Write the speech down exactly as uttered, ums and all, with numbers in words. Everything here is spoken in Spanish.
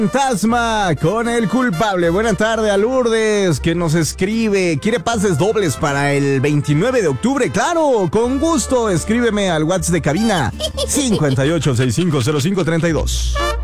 Fantasma con el culpable. Buena tarde a Lourdes, que nos escribe. ¿Quiere pases dobles para el veintinueve de octubre? Claro, con gusto. Escríbeme al WhatsApp de cabina cincuenta y ocho, sesenta y cinco, cero cinco, treinta y dos.